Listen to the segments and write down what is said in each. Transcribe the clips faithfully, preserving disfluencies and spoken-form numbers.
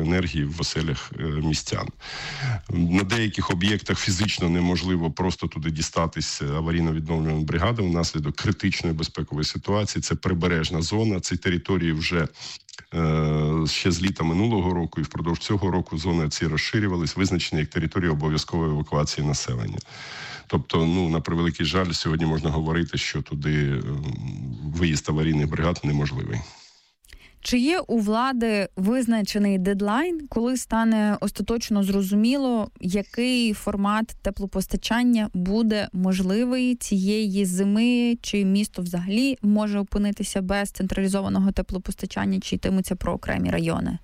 електроенергії в оселях містян. На деяких об'єктах фізично неможливо просто туди дістатись аварійно-відновлювальним бригадам внаслідок критичної безпекової ситуації. Це прибережна зона, ці території вже ще з літа минулого року і впродовж цього року зони ці розширювались, визначені як території обов'язкової евакуації населення. Тобто, ну, на превеликий жаль, сьогодні можна говорити, що туди виїзд аварійних бригад неможливий. Чи є у влади визначений дедлайн, коли стане остаточно зрозуміло, який формат теплопостачання буде можливий цієї зими? Чи місто взагалі може опинитися без централізованого теплопостачання, чи йтиметься про окремі райони?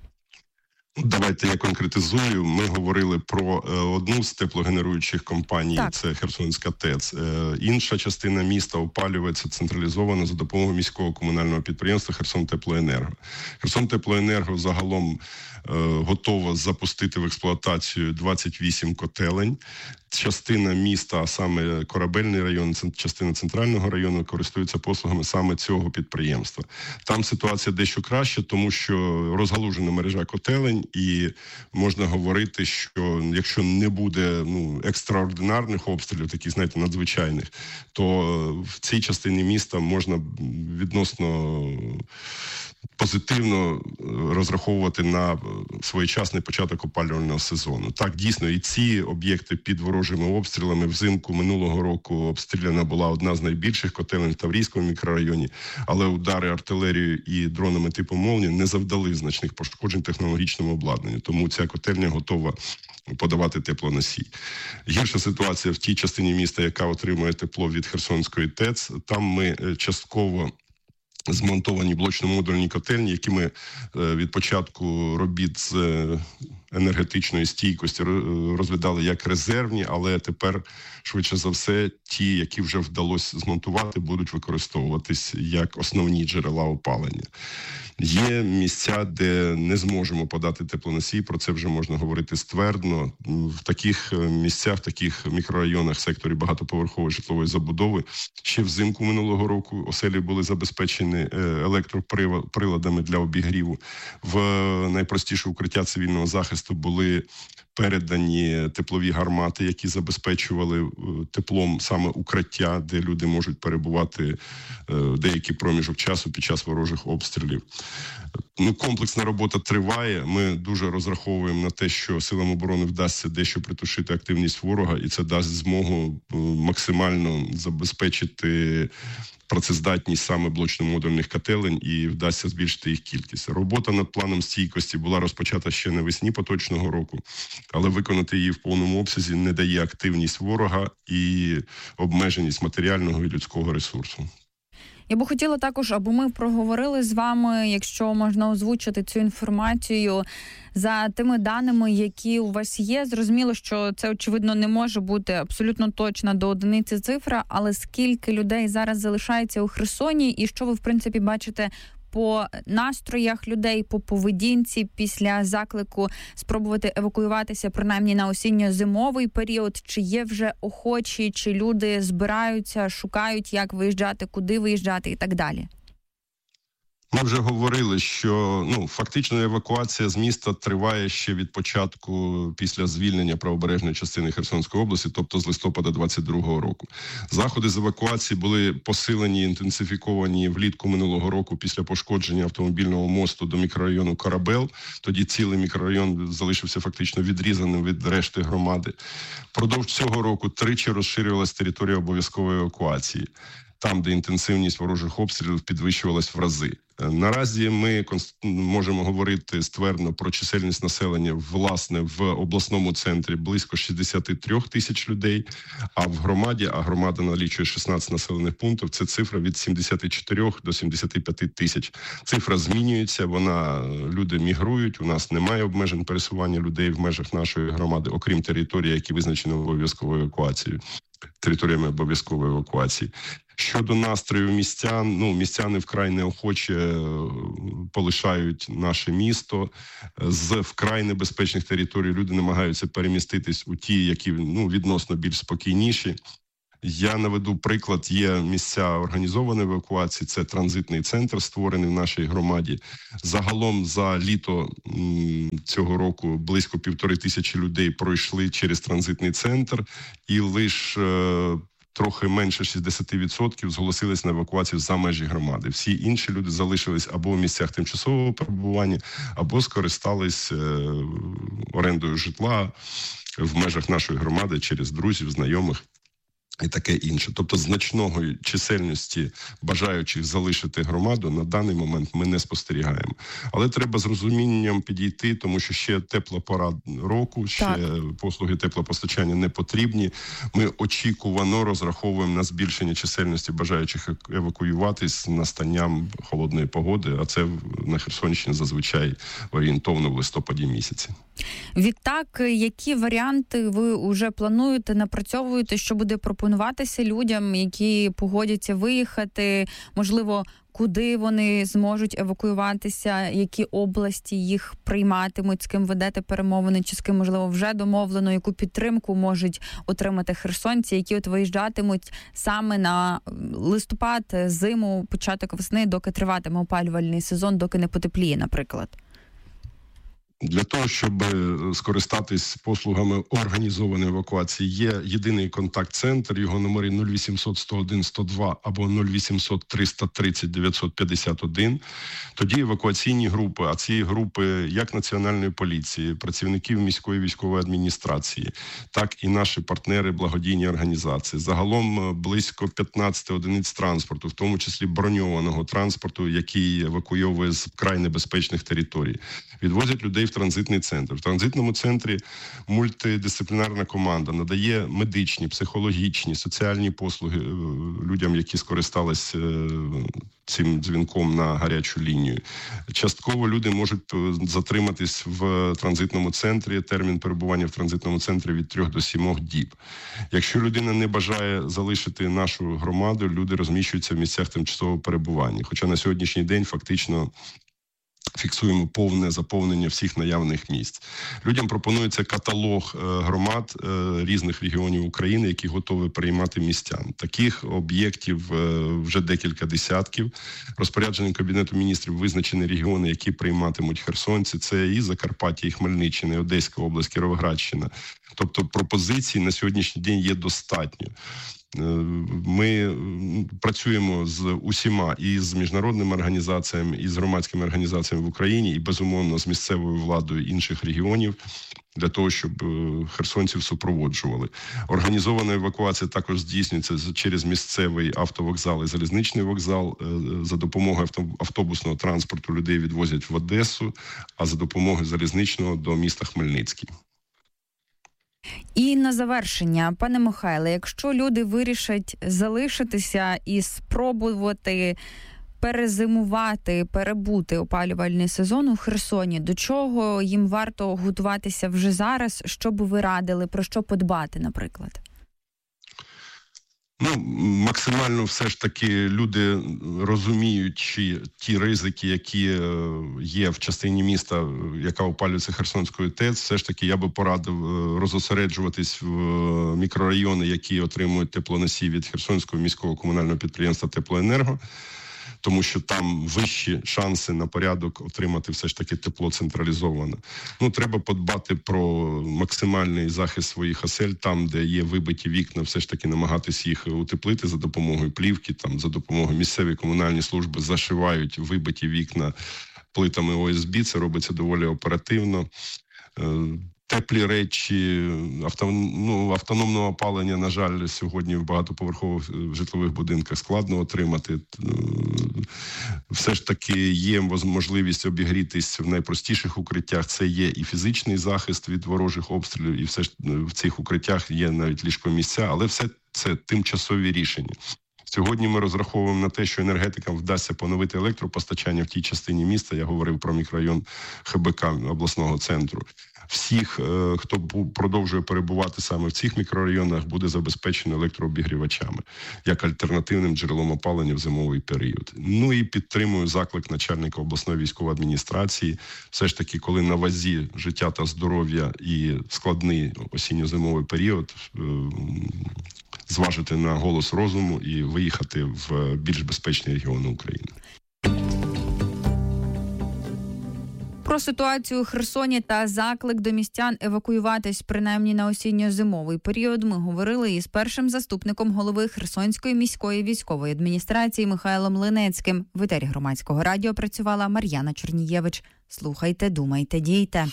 Давайте я конкретизую. Ми говорили про е, одну з теплогенеруючих компаній, так. Це Херсонська ТЕЦ. Е, інша частина міста опалюється централізовано за допомогою міського комунального підприємства Херсонтеплоенерго. Херсонтеплоенерго загалом е, готово запустити в експлуатацію двадцять вісім котелень. Частина міста, а саме Корабельний район, частина центрального району користуються послугами саме цього підприємства. Там ситуація дещо краща, тому що розгалужена мережа котелень, і можна говорити, що якщо не буде ну, екстраординарних обстрілів, таких, знаєте, надзвичайних, то в цій частині міста можна відносно позитивно розраховувати на своєчасний початок опалювального сезону. Так, дійсно, і ці об'єкти під ворожими обстрілами взимку минулого року обстріляна була одна з найбільших котелень в Таврійському мікрорайоні, але удари артилерією і дронами типу «Молнія» не завдали значних пошкоджень технологічному обладнанню. Тому ця котельня готова подавати теплоносій. Гірша ситуація в тій частині міста, яка отримує тепло від Херсонської ТЕЦ. Там ми частково змонтовані блочно-модульні котельні, які ми від початку робіт з енергетичної стійкості розглядали як резервні, але тепер, швидше за все, ті, які вже вдалося змонтувати, будуть використовуватись як основні джерела опалення. Є місця, де не зможемо подати теплоносій, про це вже можна говорити ствердно. В таких місцях, в таких мікрорайонах, секторі багатоповерхової житлової забудови, ще взимку минулого року оселі були забезпечені електроприладами для обігріву. В найпростіше укриття цивільного захисту були передані теплові гармати, які забезпечували теплом саме укриття, де люди можуть перебувати деякий проміжок часу під час ворожих обстрілів. Ну, комплексна робота триває. Ми дуже розраховуємо на те, що силам оборони вдасться дещо притушити активність ворога, і це дасть змогу максимально забезпечити працездатність саме блочно-модульних котелень і вдасться збільшити їх кількість. Робота над планом стійкості була розпочата ще навесні поточного року, але виконати її в повному обсязі не дає активність ворога і обмеженість матеріального і людського ресурсу. Я би хотіла також, аби ми проговорили з вами, якщо можна озвучити цю інформацію, за тими даними, які у вас є. Зрозуміло, що це, очевидно, не може бути абсолютно точна до одиниці цифра, але скільки людей зараз залишається у Херсоні і що ви, в принципі, бачите по настроях людей, по поведінці після заклику спробувати евакуюватися принаймні на осінньо-зимовий період? Чи є вже охочі, чи люди збираються, шукають, як виїжджати, куди виїжджати і так далі? Ми вже говорили, що ну фактично евакуація з міста триває ще від початку після звільнення правобережної частини Херсонської області, тобто з листопада двадцять другого року. Заходи з евакуації були посилені, інтенсифіковані влітку минулого року після пошкодження автомобільного мосту до мікрорайону Корабель. Тоді цілий мікрорайон залишився фактично відрізаним від решти громади. Впродовж цього року тричі розширювалася територія обов'язкової евакуації, там, де інтенсивність ворожих обстрілів підвищувалась в рази. Наразі ми можемо говорити ствердно про чисельність населення, власне, в обласному центрі близько шістдесят три тисяч людей, а в громаді, а громада налічує шістнадцять населених пунктів, це цифра від сімдесят чотири до сімдесят п'ять тисяч. Цифра змінюється, вона, люди мігрують, у нас немає обмежень пересування людей в межах нашої громади, окрім території, які визначені обов'язковою евакуацією, територіями обов'язкової евакуації. Щодо настрою містян, ну, містяни вкрай неохоче полишають наше місто. З вкрай небезпечних територій люди намагаються переміститись у ті, які ну, відносно більш спокійніші. Я наведу приклад, є місця організованої евакуації, це транзитний центр, створений в нашій громаді. Загалом за літо цього року близько півтори тисячі людей пройшли через транзитний центр, і лише трохи менше шістдесят відсотків зголосились на евакуацію за межі громади. Всі інші люди залишились або в місцях тимчасового перебування, або скористались орендою житла в межах нашої громади через друзів, знайомих і таке інше. Тобто значної чисельності бажаючих залишити громаду на даний момент ми не спостерігаємо. Але треба з розумінням підійти, тому що ще тепла пора року, ще так. послуги теплопостачання не потрібні. Ми очікувано розраховуємо на збільшення чисельності бажаючих евакуюватись з настанням холодної погоди, а це на Херсонщині зазвичай орієнтовно в листопаді місяці. Відтак, які варіанти ви вже плануєте, напрацьовуєте, що буде пропонуватися людям, які погодяться виїхати, можливо, куди вони зможуть евакуюватися, які області їх прийматимуть, з ким ведете перемовини, чи з ким, можливо, вже домовлено, яку підтримку можуть отримати херсонці, які от виїжджатимуть саме на листопад, зиму, початок весни, доки триватиме опалювальний сезон, доки не потепліє, наприклад? Для того, щоб скористатись послугами організованої евакуації, є єдиний контакт-центр, його номери нуль вісімсот сто один сто два або нуль вісімсот триста тридцять дев'ятсот п'ятдесят один. Тоді евакуаційні групи, а ці групи як Національної поліції, працівників міської військової адміністрації, так і наші партнери, благодійні організації. Загалом близько п'ятнадцять одиниць транспорту, в тому числі броньованого транспорту, який евакуйовує з вкрай небезпечних територій. Відвозять людей в транзитний центр. В транзитному центрі мультидисциплінарна команда надає медичні, психологічні, соціальні послуги людям, які скористались цим дзвінком на гарячу лінію. Частково люди можуть затриматись в транзитному центрі. Термін перебування в транзитному центрі від трьох до сімох діб. Якщо людина не бажає залишити нашу громаду, люди розміщуються в місцях тимчасового перебування. Хоча на сьогоднішній день фактично фіксуємо повне заповнення всіх наявних місць. Людям пропонується каталог громад різних регіонів України, які готові приймати містян. Таких об'єктів вже декілька десятків. Розпорядженням Кабінету міністрів визначені регіони, які прийматимуть херсонці. Це і Закарпаття, і Хмельниччина, і Одеська область, Кіровоградщина. Тобто пропозицій на сьогоднішній день є достатньо. Ми працюємо з усіма, і з міжнародними організаціями, і з громадськими організаціями в Україні, і, безумовно, з місцевою владою інших регіонів, для того, щоб херсонців супроводжували. Організована евакуація також здійснюється через місцевий автовокзал і залізничний вокзал. За допомогою автобусного транспорту людей відвозять в Одесу, а за допомогою залізничного до міста Хмельницький. І на завершення, пане Михайле, якщо люди вирішать залишитися і спробувати перезимувати, перебути опалювальний сезон у Херсоні, до чого їм варто готуватися вже зараз? Що б ви радили, про що подбати, наприклад? Ну, максимально все ж таки люди, розуміючи ті ризики, які є в частині міста, яка опалюється Херсонською ТЕЦ, все ж таки я би порадив розосереджуватись в мікрорайони, які отримують теплоносій від Херсонського міського комунального підприємства «Теплоенерго», тому що там вищі шанси на порядок отримати все ж таки тепло централізовано. Ну, треба подбати про максимальний захист своїх осель, там, де є вибиті вікна, все ж таки намагатись їх утеплити за допомогою плівки, там, за допомогою місцевої комунальні служби зашивають вибиті вікна плитами О Ес Бі, це робиться доволі оперативно. Теплі речі, авто, ну, автономного опалення, на жаль, сьогодні в багатоповерхових житлових будинках складно отримати. Все ж таки є можливість обігрітись в найпростіших укриттях. Це є і фізичний захист від ворожих обстрілів, і все ж в цих укриттях є навіть ліжкомісця, але все це тимчасові рішення. Сьогодні ми розраховуємо на те, що енергетикам вдасться поновити електропостачання в тій частині міста. Я говорив про мікрорайон Ха Бе Ка обласного центру. Всіх, хто продовжує перебувати саме в цих мікрорайонах, буде забезпечено електрообігрівачами як альтернативним джерелом опалення в зимовий період. Ну і підтримую заклик начальника обласної військової адміністрації. Все ж таки, коли на вазі життя та здоров'я і складний осінньо-зимовий період, зважити на голос розуму і виїхати в більш безпечні регіони України. Про ситуацію у Херсоні та заклик до містян евакуюватись принаймні на осінньо-зимовий період ми говорили із першим заступником голови Херсонської міської військової адміністрації Михайлом Линецьким. В етері Громадського радіо працювала Мар'яна Чернієвич. Слухайте, думайте, дійте.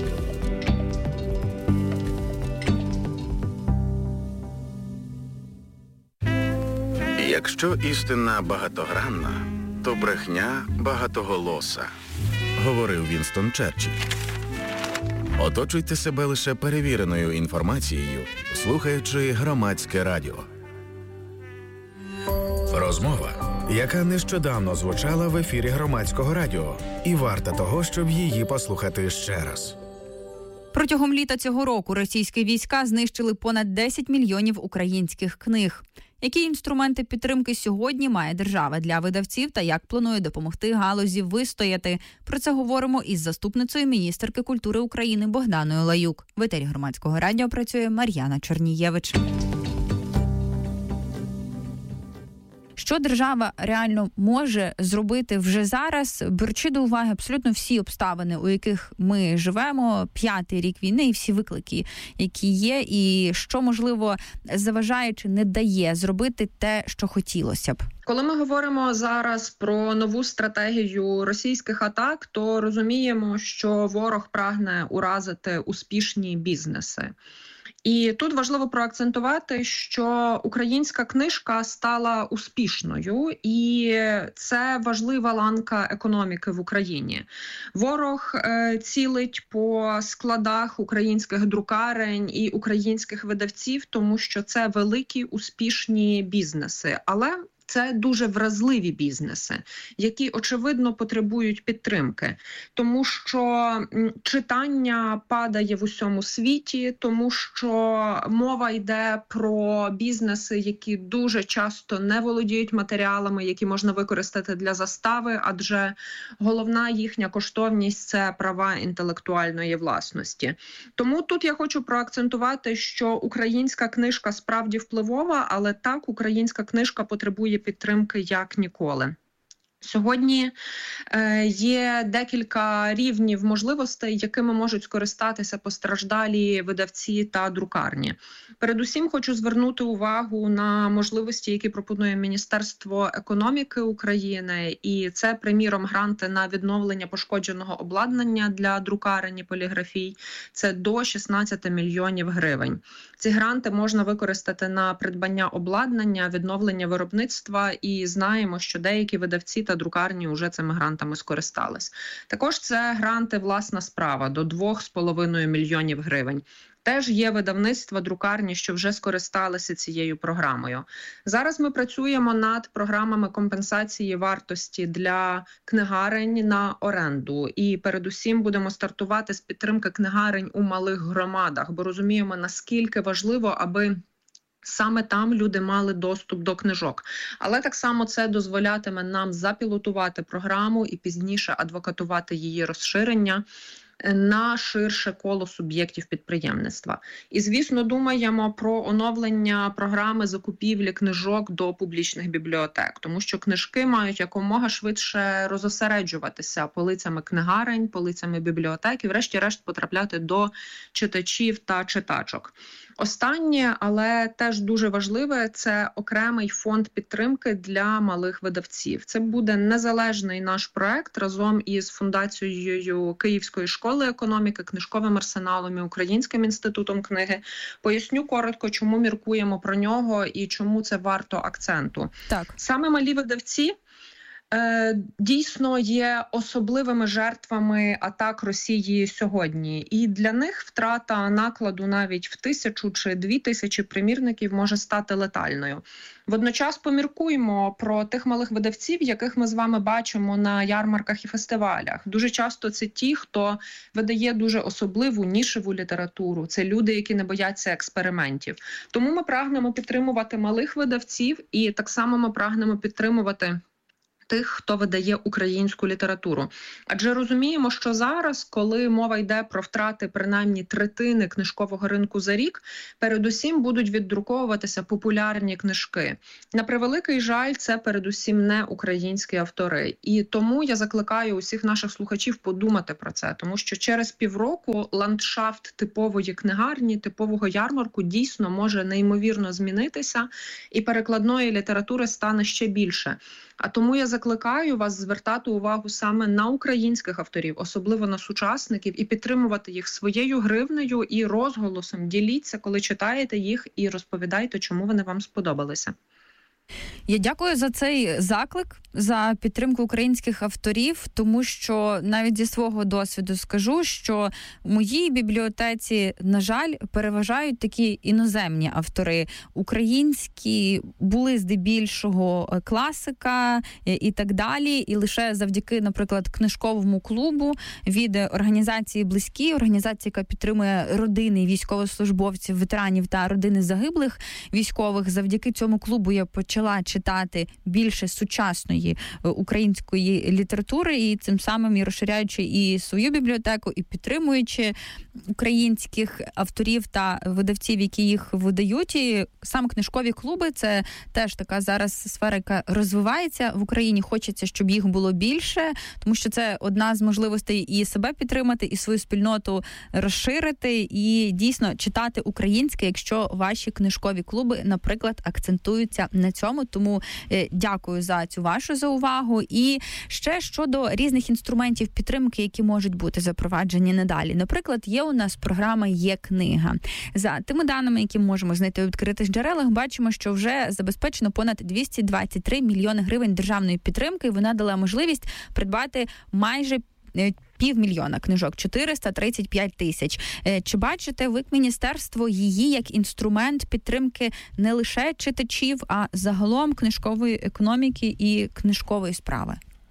Якщо істина багатогранна, то брехня багатоголоса, говорив Вінстон Черчилль. Оточуйте себе лише перевіреною інформацією, слухаючи Громадське радіо. Розмова, яка нещодавно звучала в ефірі Громадського радіо, і варта того, щоб її послухати ще раз. Протягом літа цього року російські війська знищили понад десять мільйонів українських книг. Які інструменти підтримки сьогодні має держава для видавців та як планує допомогти галузі вистояти? Про це говоримо із заступницею міністерки культури України Богданою Лаюк. В етері Громадського радіо працює Мар'яна Чернієвич. Що держава реально може зробити вже зараз, беручи до уваги абсолютно всі обставини, у яких ми живемо, п'ятий рік війни і всі виклики, які є, і що, можливо, заважає чи не дає зробити те, що хотілося б? Коли ми говоримо зараз про нову стратегію російських атак, то розуміємо, що ворог прагне уразити успішні бізнеси. І тут важливо проакцентувати, що українська книжка стала успішною, і це важлива ланка економіки в Україні. Ворог е, цілить по складах українських друкарень і українських видавців, тому що це великі успішні бізнеси. Але це дуже вразливі бізнеси, які, очевидно, потребують підтримки. Тому що читання падає в усьому світі, тому що мова йде про бізнеси, які дуже часто не володіють матеріалами, які можна використати для застави, адже головна їхня коштовність – це права інтелектуальної власності. Тому тут я хочу проакцентувати, що українська книжка справді впливова, але так, українська книжка потребує підтримки як ніколи. Сьогодні е, є декілька рівнів можливостей, якими можуть скористатися постраждалі видавці та друкарні. Передусім хочу звернути увагу на можливості, які пропонує Міністерство економіки України. І це, приміром, гранти на відновлення пошкодженого обладнання для друкарень і поліграфій. Це до шістнадцять мільйонів гривень. Ці гранти можна використати на придбання обладнання, відновлення виробництва, і знаємо, що деякі видавці та друкарні вже цими грантами скористались. Також це гранти «Власна справа» до двох з половиною мільйонів гривень. Теж є видавництва, друкарні, що вже скористалися цією програмою. Зараз ми працюємо над програмами компенсації вартості для книгарень на оренду. І передусім будемо стартувати з підтримки книгарень у малих громадах, бо розуміємо, наскільки важливо, аби саме там люди мали доступ до книжок. Але так само це дозволятиме нам запілотувати програму і пізніше адвокатувати її розширення на ширше коло суб'єктів підприємництва. І, звісно, думаємо про оновлення програми закупівлі книжок до публічних бібліотек, тому що книжки мають якомога швидше розосереджуватися полицями книгарень, полицями бібліотек і врешті-решт потрапляти до читачів та читачок. Останнє, але теж дуже важливе, це окремий фонд підтримки для малих видавців. Це буде незалежний наш проект разом із фундацією Київської школи економіки, книжковим арсеналом і Українським інститутом книги. Поясню коротко, чому міркуємо про нього і чому це варто акценту. Так. Саме малі видавці дійсно є особливими жертвами атак Росії сьогодні. І для них втрата накладу навіть в тисячу чи дві тисячі примірників може стати летальною. Водночас поміркуємо про тих малих видавців, яких ми з вами бачимо на ярмарках і фестивалях. Дуже часто це ті, хто видає дуже особливу нішеву літературу. Це люди, які не бояться експериментів. Тому ми прагнемо підтримувати малих видавців і так само ми прагнемо підтримувати тих, хто видає українську літературу. Адже розуміємо, що зараз, коли мова йде про втрати принаймні третини книжкового ринку за рік, передусім будуть віддруковуватися популярні книжки. На превеликий жаль, це передусім не українські автори. І тому я закликаю усіх наших слухачів подумати про це, тому що через півроку ландшафт типової книгарні, типового ярмарку дійсно може неймовірно змінитися, і перекладної літератури стане ще більше. А тому я закликаю вас звертати увагу саме на українських авторів, особливо на сучасників, і підтримувати їх своєю гривнею і розголосом. Діліться, коли читаєте їх, і розповідайте, чому вони вам сподобалися. Я дякую за цей заклик, за підтримку українських авторів, тому що навіть зі свого досвіду скажу, що в моїй бібліотеці, на жаль, переважають такі іноземні автори. Українські були здебільшого класика і так далі, і лише завдяки, наприклад, книжковому клубу від організації «Близькі», організації, яка підтримує родини військовослужбовців, ветеранів та родини загиблих військових, завдяки цьому клубу я почала почала читати більше сучасної української літератури, і цим самим і розширяючи і свою бібліотеку, і підтримуючи українських авторів та видавців, які їх видають. І саме книжкові клуби – це теж така зараз сфера, яка розвивається в Україні. Хочеться, щоб їх було більше, тому що це одна з можливостей і себе підтримати, і свою спільноту розширити, і дійсно читати українське, якщо ваші книжкові клуби, наприклад, акцентуються на цьому. Тому е, дякую за цю вашу заувагу. І ще щодо різних інструментів підтримки, які можуть бути запроваджені надалі. Наприклад, є у нас програма «Є книга». За тими даними, які можемо знайти у відкритих джерелах, бачимо, що вже забезпечено понад двісті двадцять три мільйони гривень державної підтримки. Вона дала можливість придбати майже півмільйона книжок, чотириста тридцять п'ять тисяч. Чи бачите ви, міністерство, її як інструмент підтримки не лише читачів, а загалом книжкової економіки і книжкової справи?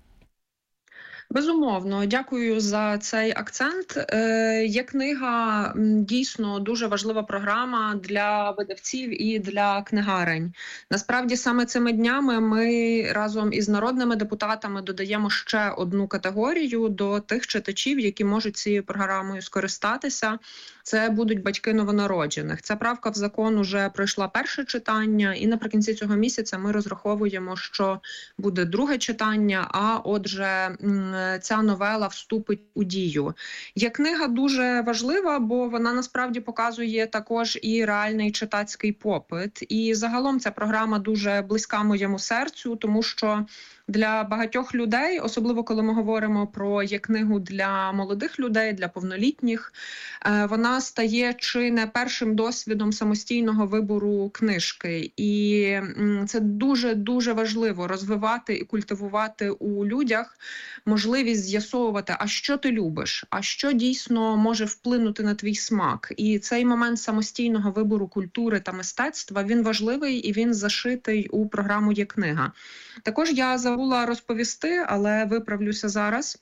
Безумовно, дякую за цей акцент. Є книга дійсно дуже важлива програма для видавців і для книгарень. Насправді, саме цими днями ми разом із народними депутатами додаємо ще одну категорію до тих читачів, які можуть цією програмою скористатися. Це будуть батьки новонароджених. Ця правка в закон уже пройшла перше читання, і наприкінці цього місяця ми розраховуємо, що буде друге читання, а отже, ця новела вступить у дію. Є книга дуже важлива, бо вона насправді показує також і реальний читацький попит. І загалом ця програма дуже близька моєму серцю, тому що для багатьох людей, особливо коли ми говоримо про є-книгу для молодих людей, для повнолітніх, вона стає чи не першим досвідом самостійного вибору книжки. І це дуже-дуже важливо розвивати і культивувати у людях можливість з'ясовувати, а що ти любиш, а що дійсно може вплинути на твій смак. І цей момент самостійного вибору культури та мистецтва, він важливий і він зашитий у програму «Є-книга». Також я забула розповісти, але виправлюся зараз.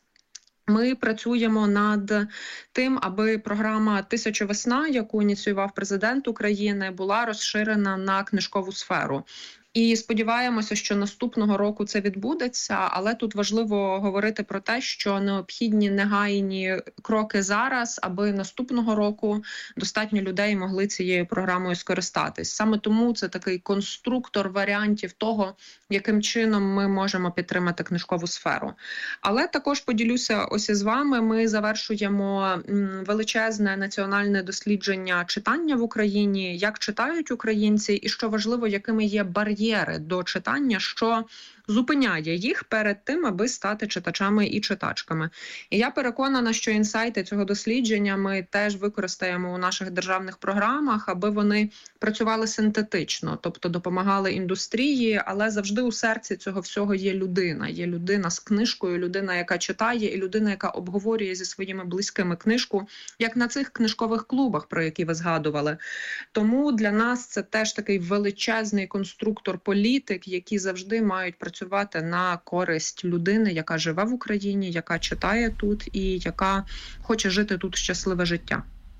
Ми працюємо над тим, аби програма «Тисяча весна», яку ініціював президент України, була розширена на книжкову сферу. І сподіваємося, що наступного року це відбудеться, але тут важливо говорити про те, що необхідні негайні кроки зараз, аби наступного року достатньо людей могли цією програмою скористатись. Саме тому це такий конструктор варіантів того, яким чином ми можемо підтримати книжкову сферу. Але також поділюся ось із вами, ми завершуємо величезне національне дослідження читання в Україні, як читають українці і, що важливо, якими є бар'єри до читання, що зупиняє їх перед тим, аби стати читачами і читачками. І я переконана, що інсайти цього дослідження ми теж використаємо у наших державних програмах, аби вони працювали синтетично, тобто допомагали індустрії, але завжди у серці цього всього є людина. Є людина з книжкою, людина, яка читає, і людина, яка обговорює зі своїми близькими книжку, як на цих книжкових клубах, про які ви згадували. Тому для нас це теж такий величезний конструктор-політик, які завжди мають працювати працювати на користь людини, яка живе в Україні, яка читає тут і яка хоче жити тут щасливе життя.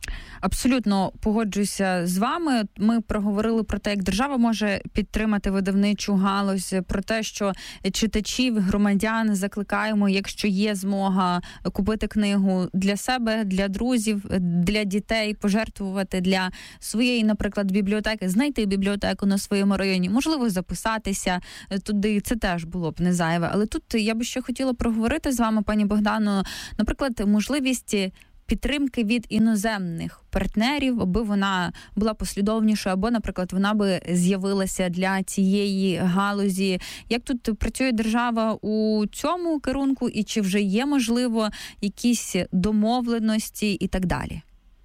Абсолютно погоджуюся з вами. Ми проговорили про те, як держава може підтримати видавничу галузь, про те, що читачів, громадян закликаємо, якщо є змога, купити книгу для себе, для друзів, для дітей, пожертвувати для своєї, наприклад, бібліотеки, знайти бібліотеку на своєму районі, можливо, записатися туди. Це теж було б не зайве. Але тут я би ще хотіла проговорити з вами, пані Богдано, наприклад, можливість підтримки від іноземних партнерів, аби вона була послідовнішою, або, наприклад, вона би з'явилася для цієї галузі. Як тут працює держава у цьому керунку, і чи вже є, можливо, якісь домовленості і так далі?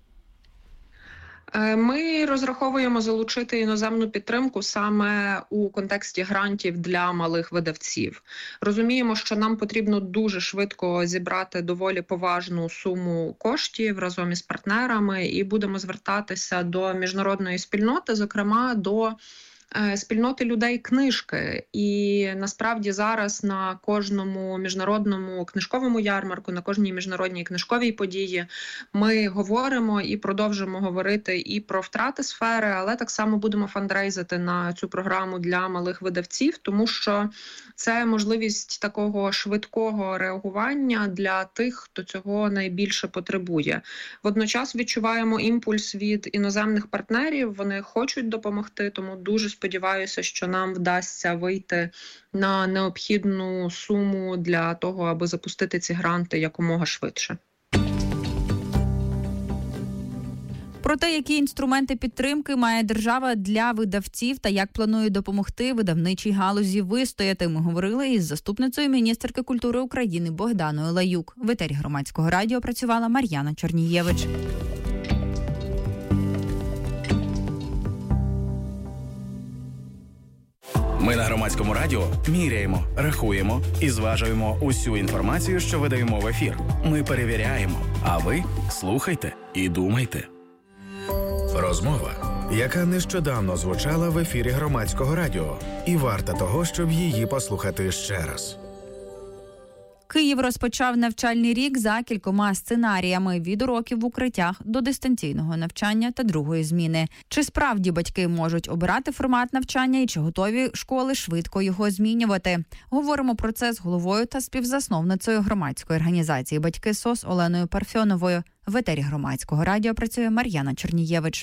Ми розраховуємо залучити іноземну підтримку саме у контексті грантів для малих видавців. Розуміємо, що нам потрібно дуже швидко зібрати доволі поважну суму коштів разом із партнерами, і будемо звертатися до міжнародної спільноти, зокрема до спільноти людей книжки. І насправді зараз на кожному міжнародному книжковому ярмарку, на кожній міжнародній книжковій події ми говоримо і продовжимо говорити і про втрати сфери, але так само будемо фандрейзити на цю програму для малих видавців, тому що це можливість такого швидкого реагування для тих, хто цього найбільше потребує. Водночас відчуваємо імпульс від іноземних партнерів, вони хочуть допомогти, тому дуже сподіваюся, що нам вдасться вийти на необхідну суму для того, аби запустити ці гранти якомога швидше. Про те, які інструменти підтримки має держава для видавців та як планує допомогти видавничій галузі вистояти, ми говорили із заступницею міністерки культури України Богданою Лаюк. В етері Громадського радіо працювала Мар'яна Чернієвич. Ми на Громадському радіо міряємо, рахуємо і зважуємо усю інформацію, що видаємо в ефір. Ми перевіряємо, а ви слухайте і думайте. Розмова, яка нещодавно звучала в ефірі Громадського радіо, і варта того, щоб її послухати ще раз. Київ розпочав навчальний рік за кількома сценаріями – від уроків в укриттях до дистанційного навчання та другої зміни. Чи справді батьки можуть обирати формат навчання і чи готові школи швидко його змінювати? Говоримо про це з головою та співзасновницею громадської організації «Батьки СОС» Оленою Парфьоновою. В етері Громадського радіо працює Мар'яна Чернієвич.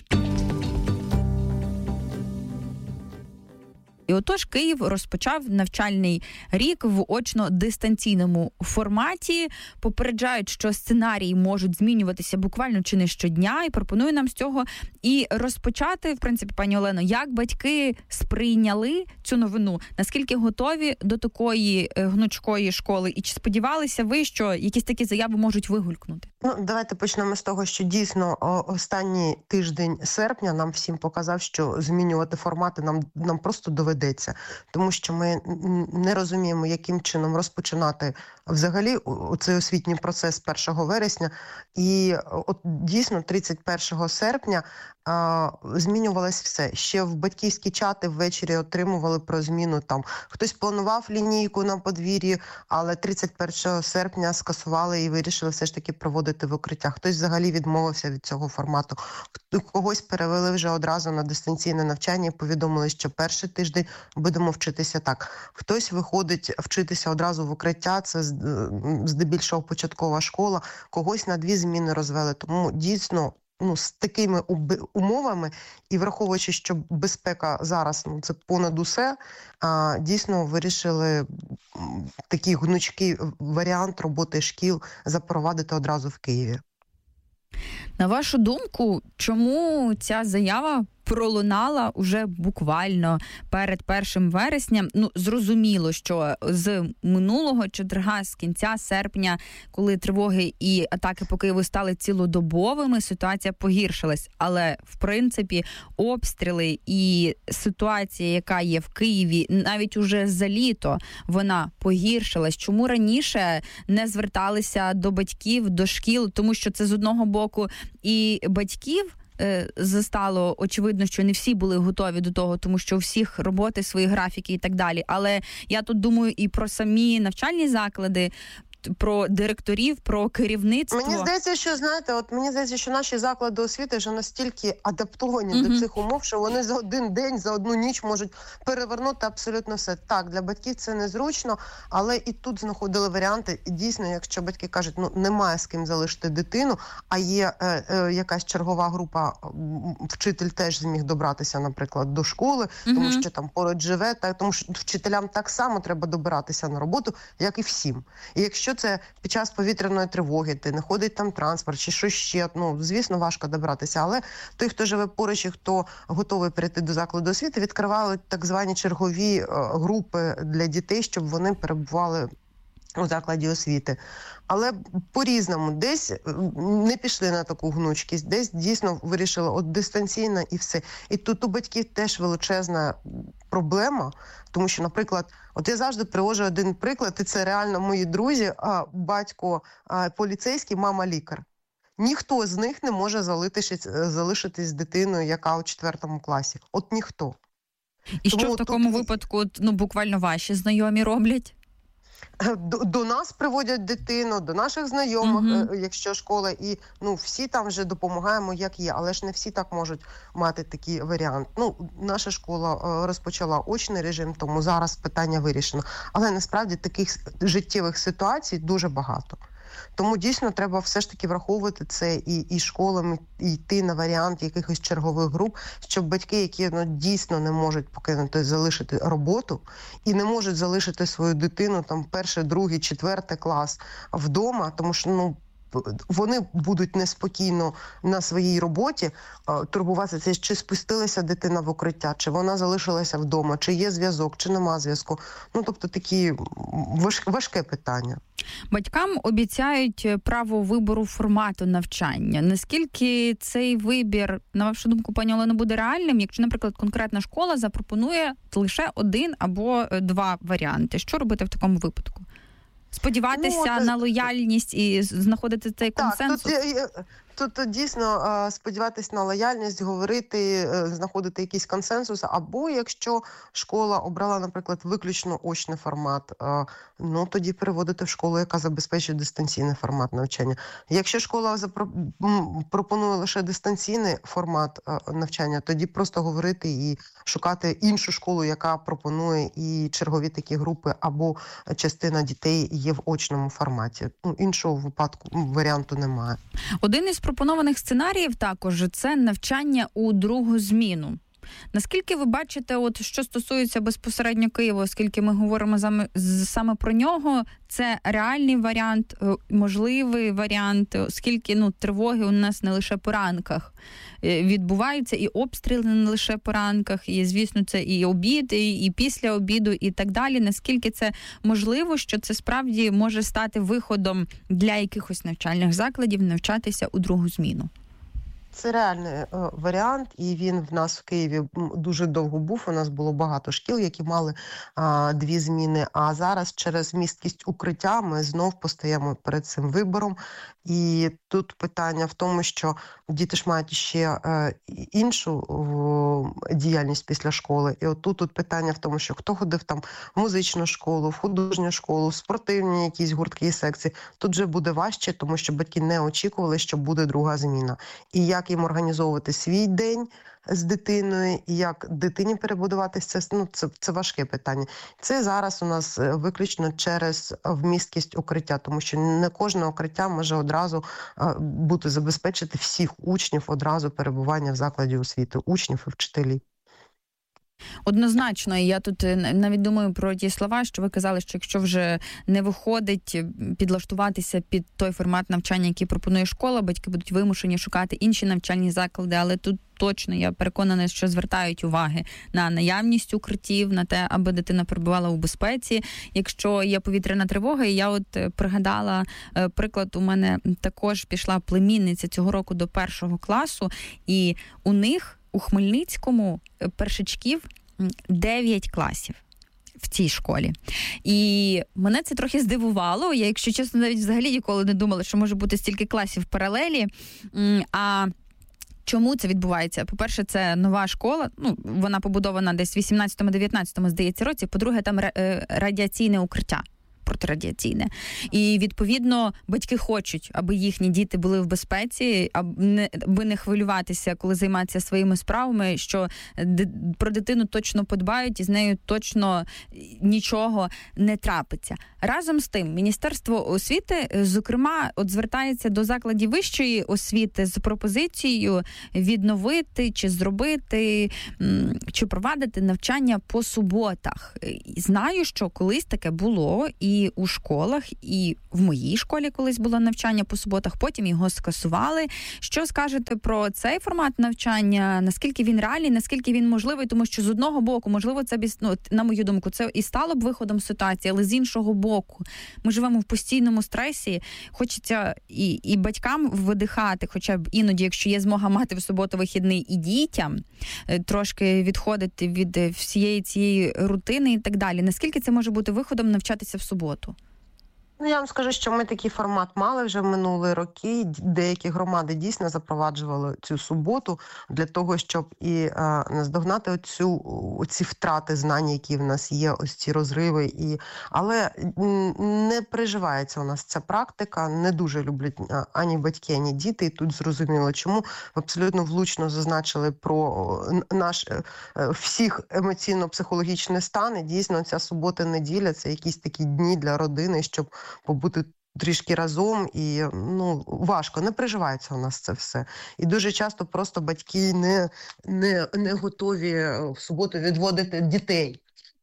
І отож Київ розпочав навчальний рік в очно-дистанційному форматі. Попереджають, що сценарії можуть змінюватися буквально чи не щодня, і пропоную нам з цього і розпочати. В принципі, пані Олено, як батьки сприйняли цю новину? Наскільки готові до такої гнучкої школи? І чи сподівалися ви, що якісь такі заяви можуть вигулькнути? Ну, давайте почнемо з того, що дійсно останній тиждень серпня нам всім показав, що змінювати формати нам, нам просто доведеться. Тому що ми не розуміємо, яким чином розпочинати взагалі цей освітній процес першого вересня. І от дійсно тридцять першого серпня а, змінювалось все. Ще в батьківські чати ввечері отримували про зміну. Там хтось планував лінійку на подвір'ї, але тридцять першого серпня скасували і вирішили все ж таки проводити в укриттях. Хтось взагалі відмовився від цього формату. Когось перевели вже одразу на дистанційне навчання і повідомили, що перший тиждень будемо вчитися так. Хтось виходить вчитися одразу в укриття, це здебільшого початкова школа, когось на дві зміни розвели. Тому дійсно, ну, з такими умовами і враховуючи, що безпека зараз, ну, це понад усе, а, дійсно вирішили такий гнучкий варіант роботи шкіл запровадити одразу в Києві. На вашу думку, чому ця заява пролунала уже буквально перед першим вересня? Ну, зрозуміло, що з минулого четверга, з кінця серпня, коли тривоги і атаки по Києву стали цілодобовими, ситуація погіршилась. Але, в принципі, обстріли і ситуація, яка є в Києві, навіть уже за літо, вона погіршилась. Чому раніше не зверталися до батьків, до шкіл? Тому що це, з одного боку, і батьків застало, очевидно, що не всі були готові до того, тому що у всіх роботи, свої графіки і так далі. Але я тут думаю і про самі навчальні заклади, про директорів, про керівництво. Мені здається, що знаєте, от мені здається, що наші заклади освіти вже настільки адаптовані mm-hmm. до цих умов, що вони за один день, за одну ніч можуть перевернути абсолютно все. Так, для батьків це незручно, але і тут знаходили варіанти. І дійсно, якщо батьки кажуть, ну немає з ким залишити дитину, а є е, е, якась чергова група, вчитель теж зміг добратися, наприклад, до школи, mm-hmm. тому що там поруч живе, та тому що вчителям так само треба добиратися на роботу, як і всім. І якщо це під час повітряної тривоги, ти не ходить там транспорт чи що ще, ну, звісно, важко добратися, але той, хто живе поруч і хто готовий перейти до закладу освіти, відкривали так звані чергові е, групи для дітей, щоб вони перебували у закладі освіти. Але по-різному. Десь не пішли на таку гнучкість, десь дійсно вирішили от дистанційно і все. І тут у батьків теж величезна проблема, тому що, наприклад, от я завжди привожу один приклад, і це реально мої друзі, а батько а, поліцейський, мама лікар. Ніхто з них не може залишитись, залишитись з дитиною, яка у четвертому класі. От ніхто. І тому що в такому тут... випадку, ну, буквально ваші знайомі роблять? До, до нас приводять дитину, до наших знайомих, uh-huh. якщо школа, і ну всі там вже допомагаємо, як є, але ж не всі так можуть мати такий варіант. Ну, наша школа розпочала очний режим, тому зараз питання вирішено. Але насправді таких життєвих ситуацій дуже багато. Тому дійсно треба все ж таки враховувати це і, і школам, і йти на варіант якихось чергових груп, щоб батьки, які ну, дійсно не можуть покинути, залишити роботу і не можуть залишити свою дитину там перший, другий, четвертий клас вдома, тому що ну вони будуть неспокійно на своїй роботі турбуватися, чи спустилася дитина в укриття, чи вона залишилася вдома, чи є зв'язок, чи нема зв'язку. Ну, тобто такі важ, важке питання. Батькам обіцяють право вибору формату навчання. Наскільки цей вибір, на вашу думку, пані Олено, буде реальним, якщо, наприклад, конкретна школа запропонує лише один або два варіанти? Що робити в такому випадку? Сподіватися ну, на лояльність і знаходити цей консенсус? Так, тут, тут дійсно сподіватися на лояльність, говорити, знаходити якийсь консенсус, або якщо школа обрала, наприклад, виключно очний формат, ну тоді переводити в школу, яка забезпечує дистанційний формат навчання. Якщо школа пропонує лише дистанційний формат навчання, тоді просто говорити і шукати іншу школу, яка пропонує і чергові такі групи, або частина дітей є в очному форматі. Ну, іншого випадку варіанту немає. Один із пропонованих сценаріїв також – це навчання у другу зміну. Наскільки ви бачите, от що стосується безпосередньо Києва, оскільки ми говоримо саме, саме про нього, це реальний варіант, можливий варіант, оскільки ну, тривоги у нас не лише по ранках відбуваються, і обстріли не лише по ранках, і, звісно, це і обід, і, і після обіду, і так далі. Наскільки це можливо, що це справді може стати виходом для якихось навчальних закладів навчатися у другу зміну? Це реальний е, варіант, і він в нас в Києві дуже довго був. У нас було багато шкіл, які мали е, дві зміни, а зараз через місткість укриття ми знов постаємо перед цим вибором. І тут питання в тому, що діти ж мають ще е, іншу е, діяльність після школи. І от тут, тут питання в тому, що хто ходив там в музичну школу, в художню школу, в спортивні якісь гуртки і секції. Тут вже буде важче, тому що батьки не очікували, що буде друга зміна. І як їм організовувати свій день з дитиною, і як дитині перебудуватися, це, ну, це, це важке питання. Це зараз у нас виключно через вмісткість укриття, тому що не кожне укриття може одразу бути забезпечити всіх учнів одразу перебування в закладі освіти, учнів і вчителів. Однозначно, і я тут навіть думаю про ті слова, що ви казали, що якщо вже не виходить підлаштуватися під той формат навчання, який пропонує школа, батьки будуть вимушені шукати інші навчальні заклади, але тут точно, я переконана, що звертають уваги на наявність укриттів, на те, аби дитина перебувала у безпеці. Якщо є повітряна тривога, і я от пригадала приклад, у мене також пішла племінниця цього року до першого класу, і у них у Хмельницькому першачків дев'ять класів в цій школі. І мене це трохи здивувало. Я, якщо чесно, навіть взагалі ніколи не думала, що може бути стільки класів в паралелі. А чому це відбувається? По-перше, це нова школа, ну, вона побудована десь в вісімнадцятому-дев'ятнадцятому, здається, році. По-друге, там радіаційне укриття протирадіаційне. І, відповідно, батьки хочуть, аби їхні діти були в безпеці, аби не хвилюватися, коли займаються своїми справами, що про дитину точно подбають і з нею точно нічого не трапиться. Разом з тим, Міністерство освіти, зокрема, от звертається до закладів вищої освіти з пропозицією відновити чи зробити, чи провадити навчання по суботах. Знаю, що колись таке було і у школах, і в моїй школі колись було навчання по суботах, потім його скасували. Що скажете про цей формат навчання? Наскільки він реальний, наскільки він можливий? Тому що з одного боку, можливо, це, ну, на мою думку, це і стало б виходом з ситуації, але з іншого боку, ми живемо в постійному стресі, хочеться і, і батькам видихати, хоча б іноді, якщо є змога мати в суботу вихідний, і дітям, трошки відходити від всієї цієї рутини і так далі. Наскільки це може бути виходом навчатися в суботу? Ну, я вам скажу, що ми такий формат мали вже в минулі роки. Деякі громади дійсно запроваджували цю суботу для того, щоб і а, наздогнати оцю, оці втрати знань, які в нас є, ось ці розриви. І... Але не приживається у нас ця практика, не дуже люблять ані батьки, ані діти. І тут зрозуміло, чому. Ви абсолютно влучно зазначили про наш всіх емоційно-психологічний стан. І дійсно ця субота-неділя – це якісь такі дні для родини, щоб побути трішки разом, і ну важко, не приживається у нас це все. І дуже часто просто батьки не, не, не готові в суботу відводити дітей.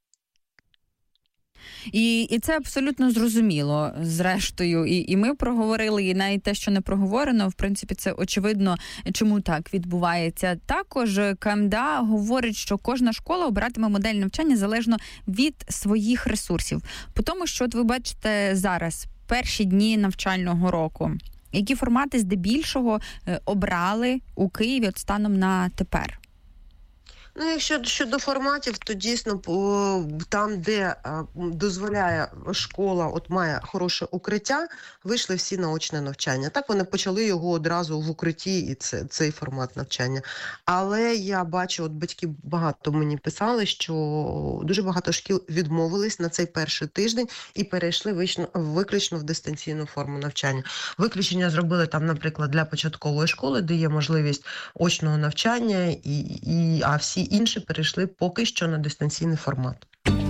І, і це абсолютно зрозуміло, зрештою. І, і ми проговорили, і навіть те, що не проговорено, в принципі, це очевидно, чому так відбувається. Також КМДА говорить, що кожна школа обиратиме модель навчання залежно від своїх ресурсів. По тому, що от ви бачите зараз, перші дні навчального року, які формати здебільшого обрали у Києві от станом на тепер? Ну, якщо щодо форматів, то дійсно там, де дозволяє школа, от має хороше укриття, вийшли всі на очне навчання. Так вони почали його одразу в укритті, і це цей формат навчання. Але я бачу, от батьки багато мені писали, що дуже багато шкіл відмовились на цей перший тиждень і перейшли вично, виключно в дистанційну форму навчання. Виключення зробили там, наприклад, для початкової школи, де є можливість очного навчання, і, і а всі інші перейшли поки що на дистанційний формат.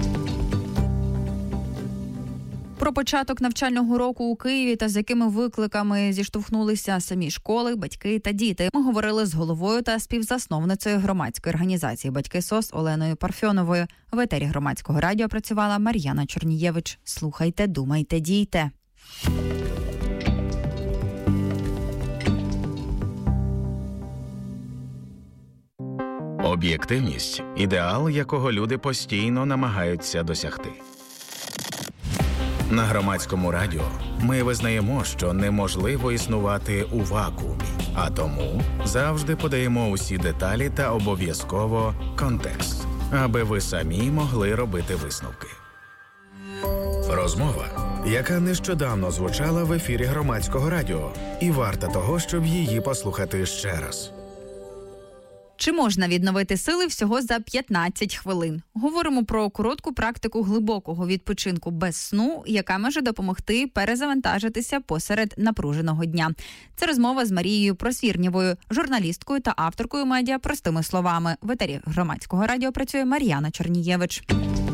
Про початок навчального року у Києві та з якими викликами зіштовхнулися самі школи, батьки та діти. Ми говорили з головою та співзасновницею громадської організації «Батьки СОС» Оленою Парфьоновою. В етері Громадського радіо працювала Мар'яна Чорнієвич. Слухайте, думайте, дійте. Об'єктивність – ідеал, якого люди постійно намагаються досягти. На Громадському радіо ми визнаємо, що неможливо існувати у вакуумі, а тому завжди подаємо усі деталі та обов'язково контекст, аби ви самі могли робити висновки. Розмова, яка нещодавно звучала в ефірі Громадського радіо, і варта того, щоб її послухати ще раз. Чи можна відновити сили всього за п'ятнадцять хвилин? Говоримо про коротку практику глибокого відпочинку без сну, яка може допомогти перезавантажитися посеред напруженого дня. Це розмова з Марією Просвірнєвою, журналісткою та авторкою медіа «Простими словами». В етері Громадського радіо працює Мар'яна Чорнієвич.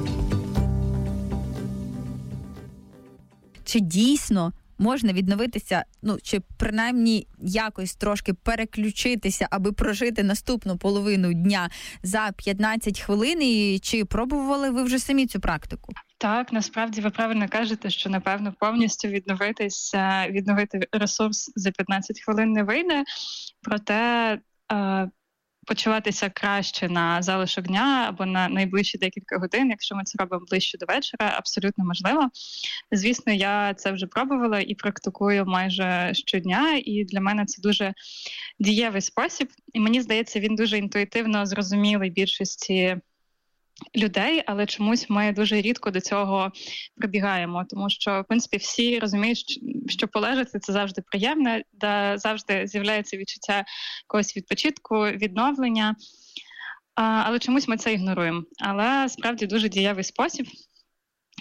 Чи дійсно можна відновитися, ну, чи принаймні якось трошки переключитися, аби прожити наступну половину дня за п'ятнадцять хвилин? І чи пробували ви вже самі цю практику? Так, насправді ви правильно кажете, що, напевно, повністю відновитися, відновити ресурс за п'ятнадцять хвилин не вийде, проте е- почуватися краще на залишок дня або на найближчі декілька годин, якщо ми це робимо ближче до вечора, абсолютно можливо. Звісно, я це вже пробувала і практикую майже щодня, і для мене це дуже дієвий спосіб. І мені здається, він дуже інтуїтивно зрозумілий більшості людей, але чомусь ми дуже рідко до цього прибігаємо, тому що, в принципі, всі розуміють, що полежати – це завжди приємне, де завжди з'являється відчуття якогось відпочинку, відновлення, але чомусь ми це ігноруємо. Але справді дуже дієвий спосіб.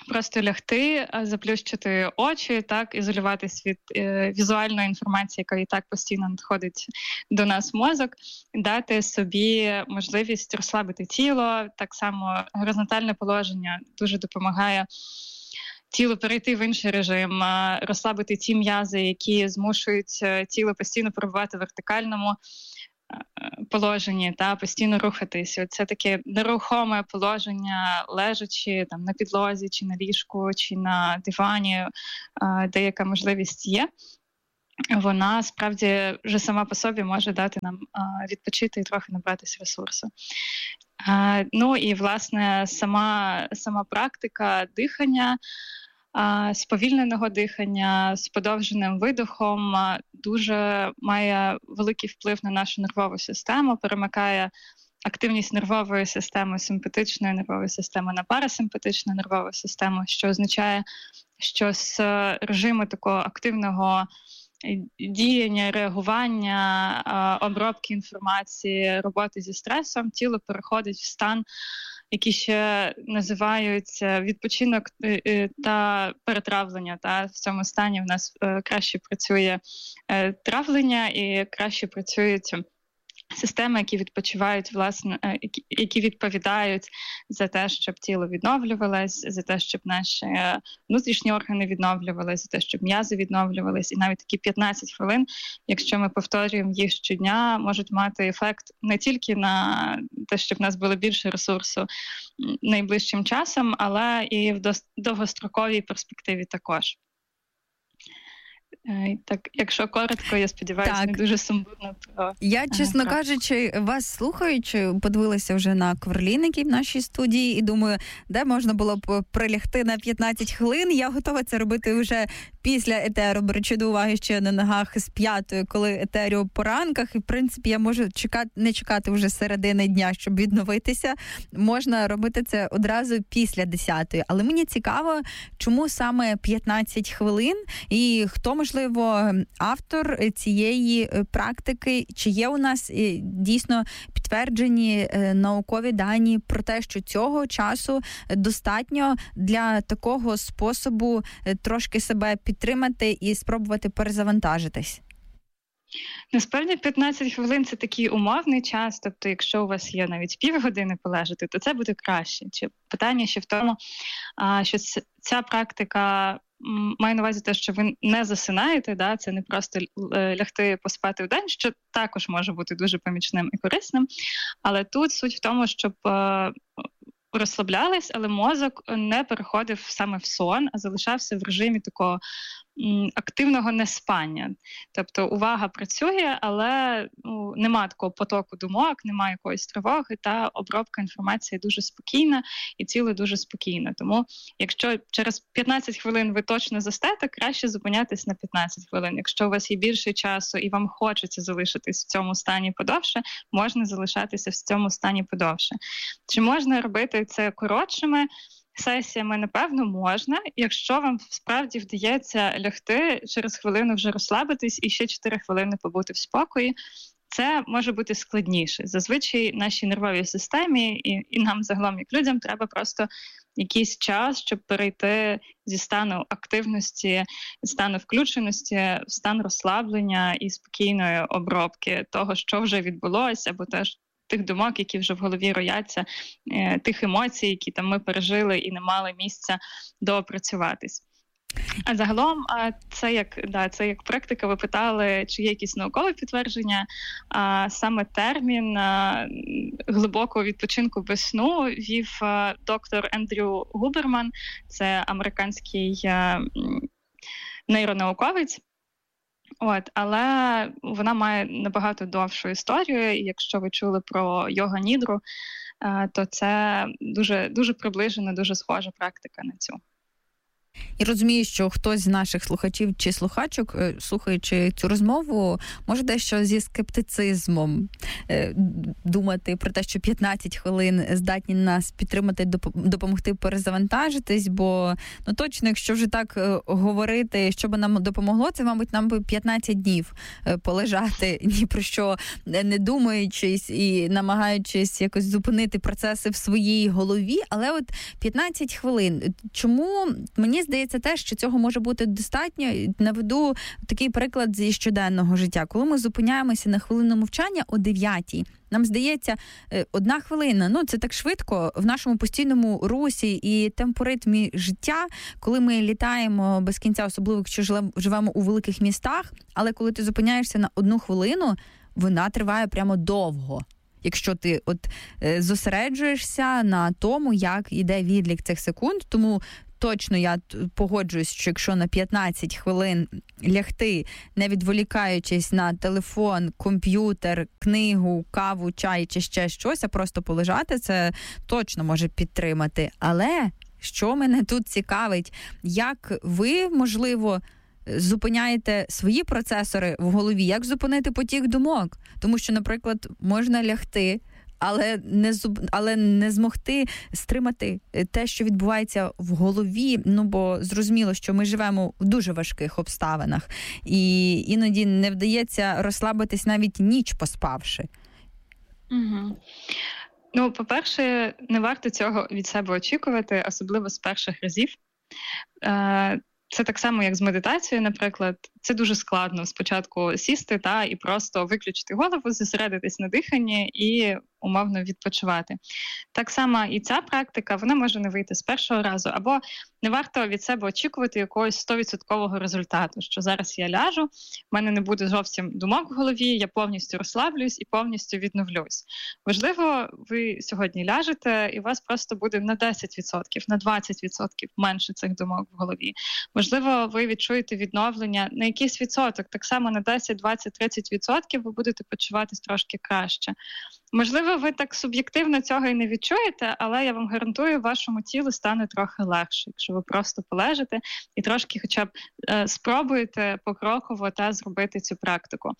просто лягти, заплющити очі, так, ізолюватись від е, візуальної інформації, яка і так постійно надходить до нас в мозок, дати собі можливість розслабити тіло. Так само горизонтальне положення дуже допомагає тіло перейти в інший режим, розслабити ті м'язи, які змушують тіло постійно перебувати в вертикальному положенні та постійно рухатись. Це таке нерухоме положення, лежачи там на підлозі, чи на ліжку, чи на дивані, деяка можливість є. Вона справді вже сама по собі може дати нам відпочити і трохи набратися ресурсу. Ну і, власне, сама, сама практика дихання, сповільненого дихання з подовженим видохом дуже має великий вплив на нашу нервову систему, перемикає активність нервової системи, симпатичної нервової системи на парасимпатичну нервову систему, що означає, що з режиму такого активного діяння, реагування, обробки інформації, роботи зі стресом, тіло переходить в стан, який ще називаються відпочинок та перетравлення. Та в цьому стані в нас краще працює травлення і краще працюють системи, які відпочивають, власне, які відповідають за те, щоб тіло відновлювалось, за те, щоб наші внутрішні органи відновлювалися, за те, щоб м'язи відновлювалися. І навіть такі п'ятнадцять хвилин, якщо ми повторюємо їх щодня, можуть мати ефект не тільки на те, щоб в нас було більше ресурсу найближчим часом, але і в довгостроковій перспективі також. Так, якщо коротко, я сподіваюся, не дуже сумбурно. Про... Я, чесно про... кажучи, вас слухаючи, подивилася вже на коверлін, який в нашій студії, і думаю, де можна було б прилягти на п'ятнадцять хвилин. Я готова це робити вже після етеру, беручи до уваги, що я на ногах з п'ятої, коли етерю по ранках, і, в принципі, я можу чекати, не чекати вже середини дня, щоб відновитися. Можна робити це одразу після десятої. Але мені цікаво, чому саме п'ятнадцять хвилин, і хто, можливо, автор цієї практики, чи є у нас дійсно підтверджені наукові дані про те, що цього часу достатньо для такого способу трошки себе підтримати і спробувати перезавантажитись? Насправді п'ятнадцять хвилин – це такий умовний час, тобто якщо у вас є навіть півгодини полежати, то це буде краще. Чи питання ще в тому, що ця практика має на увазі те, що ви не засинаєте, да? Це не просто лягти поспати в день, що також може бути дуже помічним і корисним, але тут суть в тому, щоб розслаблялись, але мозок не переходив саме в сон, а залишався в режимі такого м, активного неспання. Тобто увага працює, але ну, нема такого потоку думок, немає якоїсь тривоги, та обробка інформації дуже спокійна і тіло дуже спокійне. Тому якщо через п'ятнадцять хвилин ви точно застете, краще зупинятись на п'ятнадцять хвилин. Якщо у вас є більше часу і вам хочеться залишитись в цьому стані подовше, можна залишатися в цьому стані подовше. Чи можна робити це коротшими сесіями? Напевно, можна. Якщо вам справді вдається лягти, через хвилину вже розслабитись і ще чотири хвилини побути в спокої, це може бути складніше. Зазвичай нашій нервовій системі і, і нам загалом, як людям, треба просто якийсь час, щоб перейти зі стану активності, стану включеності в стан розслаблення і спокійної обробки того, що вже відбулося, або теж тих думок, які вже в голові рояться, тих емоцій, які там ми пережили і не мали місця доопрацюватись. А загалом, це як, да, це як практика, ви питали, чи є якісь наукові підтвердження, а саме термін а, глибокого відпочинку без сну вів а, доктор Ендрю Губерман, це американський а, нейронауковець. От, але вона має набагато довшу історію, і якщо ви чули про йога-нідру, то це дуже, дуже приближена, дуже схожа практика на цю. І розумію, що хтось з наших слухачів чи слухачок, слухаючи цю розмову, може дещо зі скептицизмом думати про те, що п'ятнадцять хвилин здатні нас підтримати, допомогти перезавантажитись, бо ну точно, якщо вже так говорити, що би нам допомогло, це, мабуть, нам би п'ятнадцять днів полежати, ні про що не думаючись і намагаючись якось зупинити процеси в своїй голові, але от п'ятнадцять хвилин. Чому, мені здається, це те, що цього може бути достатньо. Наведу такий приклад зі щоденного життя. Коли ми зупиняємося на хвилину мовчання о дев'ятій, нам здається, одна хвилина, ну це так швидко в нашому постійному русі і темпоритмі життя, коли ми літаємо без кінця, особливо якщо живемо у великих містах, але коли ти зупиняєшся на одну хвилину, вона триває прямо довго. Якщо ти от зосереджуєшся на тому, як іде відлік цих секунд, тому точно я погоджуюсь, що якщо на п'ятнадцять хвилин лягти, не відволікаючись на телефон, комп'ютер, книгу, каву, чай чи ще щось, а просто полежати, це точно може підтримати. Але що мене тут цікавить, як ви, можливо, зупиняєте свої процесори в голові, як зупинити потік думок? Тому що, наприклад, можна лягти, але не, але не змогти стримати те, що відбувається в голові, ну бо зрозуміло, що ми живемо в дуже важких обставинах, і іноді не вдається розслабитись навіть ніч поспавши. Угу. Ну, по-перше, не варто цього від себе очікувати, особливо з перших разів. Е- Це так само, як з медитацією, наприклад. Це дуже складно спочатку сісти та і просто виключити голову, зосередитись на диханні і умовно відпочивати. Так само і ця практика, вона може не вийти з першого разу, або не варто від себе очікувати якогось сто відсотків результату, що зараз я ляжу, в мене не буде зовсім думок в голові, я повністю розслаблюсь і повністю відновлюсь. Важливо, ви сьогодні ляжете, і у вас просто буде на десять відсотків, на двадцять відсотків менше цих думок в голові. Можливо, ви відчуєте відновлення на якийсь відсоток, так само на десять, двадцять, тридцять відсотків ви будете почуватись трошки краще. Можливо, ви так суб'єктивно цього і не відчуєте, але я вам гарантую, вашому тілу стане трохи легше, якщо ви просто полежите і трошки хоча б е, спробуєте покроково та зробити цю практику.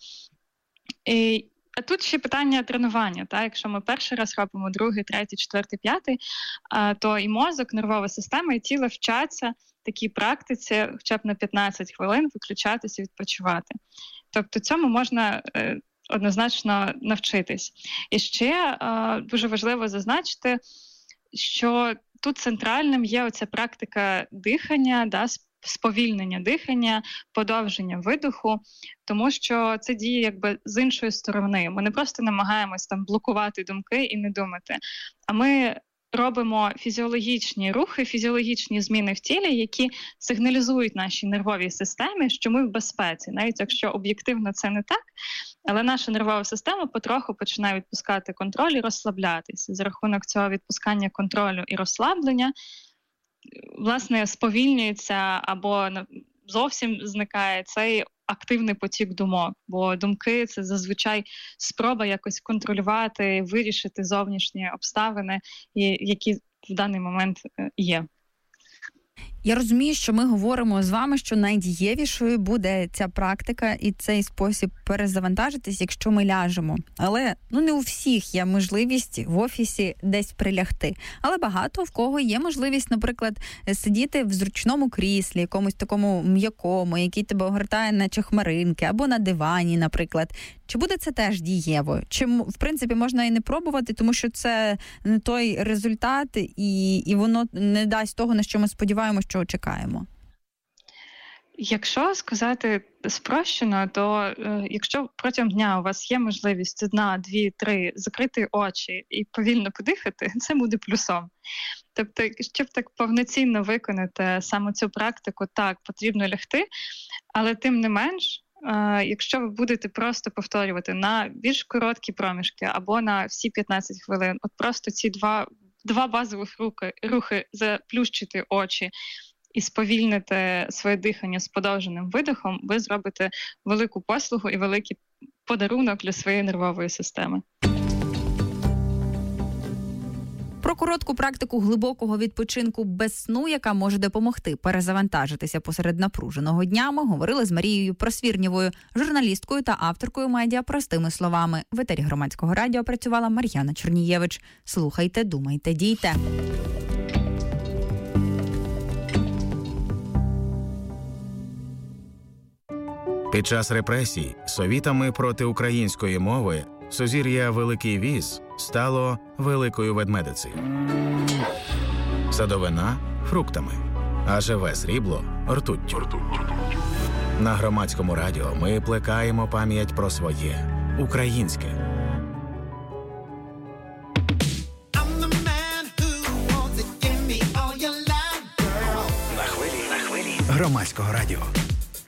І, а тут ще питання тренування. Та? Якщо ми перший раз робимо другий, третій, четвертий, п'ятий, е, то і мозок, нервова система, і тіло вчаться такій практиці хоча б на п'ятнадцять хвилин виключатися і відпочивати. Тобто цьому можна е, однозначно навчитись. І ще е, дуже важливо зазначити, що тут центральним є оця практика дихання, да, сповільнення дихання, подовження видоху, тому що це діє якби з іншої сторони. Ми не просто намагаємось там блокувати думки і не думати, а ми робимо фізіологічні рухи, фізіологічні зміни в тілі, які сигналізують нашій нервовій системі, що ми в безпеці. Навіть якщо об'єктивно це не так, але наша нервова система потроху починає відпускати контроль і розслаблятися. За рахунок цього відпускання контролю і розслаблення, власне, сповільнюється або зовсім зникає цей активний потік думок, бо думки – це зазвичай спроба якось контролювати, вирішити зовнішні обставини, які в даний момент є. Я розумію, що ми говоримо з вами, що найдієвішою буде ця практика і цей спосіб перезавантажитись, якщо ми ляжемо. Але ну не у всіх є можливість в офісі десь прилягти. Але багато в кого є можливість, наприклад, сидіти в зручному кріслі, якомусь такому м'якому, який тебе огортає наче хмаринки, або на дивані, наприклад. Чи буде це теж дієво? Чи, в принципі, можна і не пробувати, тому що це не той результат, і, і воно не дасть того, на що ми сподіваємося, що чекаємо? Якщо сказати спрощено, то е, якщо протягом дня у вас є можливість одна, дві, три закрити очі і повільно подихати, це буде плюсом. Тобто, щоб так повноцінно виконати саме цю практику, так, потрібно лягти, але тим не менш, е, якщо ви будете просто повторювати на більш короткі проміжки або на всі п'ятнадцять хвилин, от просто ці два, два базових рухи, рухи заплющити очі, і сповільнити своє дихання з подовженим видихом, ви зробите велику послугу і великий подарунок для своєї нервової системи. Про коротку практику глибокого відпочинку без сну, яка може допомогти перезавантажитися посеред напруженого дня, ми говорили з Марією Просвірнєвою, журналісткою та авторкою медіа «Простими словами». В етері Громадського радіо працювала Мар'яна Чернієвич. Слухайте, думайте, дійте. Під час репресій совітами проти української мови сузір'я Великий Віз стало Великою Ведмедицею. Садовина – фруктами, а живе срібло – ртуттю. На Громадському радіо ми плекаємо пам'ять про своє – українське. На хвилі, на хвилі Громадського радіо.